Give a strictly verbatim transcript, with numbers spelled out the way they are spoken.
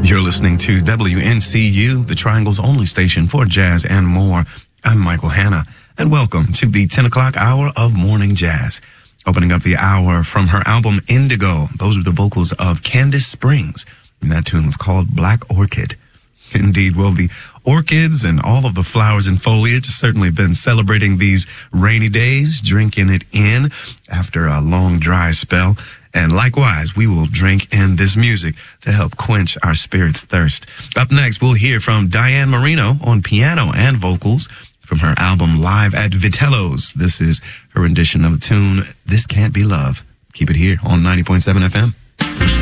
You're listening to W N C U, the Triangle's only station for jazz and more. I'm Michael Hanna, and welcome to the ten o'clock hour of Morning Jazz. Opening up the hour from her album Indigo, those were the vocals of Candace Springs, and that tune was called Black Orchid. Indeed, well, the orchids and all of the flowers and foliage has certainly been celebrating these rainy days, drinking it in after a long dry spell. And likewise, we will drink in this music to help quench our spirit's thirst. Up next, we'll hear from Diane Marino on piano and vocals from her album Live at Vitello's. This is her rendition of the tune, This Can't Be Love. Keep it here on ninety point seven F M.